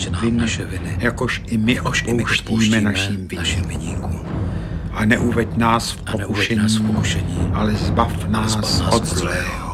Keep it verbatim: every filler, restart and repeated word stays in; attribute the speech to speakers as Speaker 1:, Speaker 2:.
Speaker 1: vin,
Speaker 2: naše viny,
Speaker 1: jakož i my
Speaker 2: jakož i my
Speaker 1: odpouštíme našim
Speaker 2: odpouštíme našim
Speaker 1: viníkům.
Speaker 2: viníkům.
Speaker 1: A neuveď nás v
Speaker 2: A neuveď nás v
Speaker 1: pokušení,
Speaker 2: pokušení,
Speaker 1: ale zbav
Speaker 2: ale
Speaker 1: nás
Speaker 2: zbav nás
Speaker 1: od
Speaker 2: od
Speaker 1: zlého.
Speaker 2: zlého.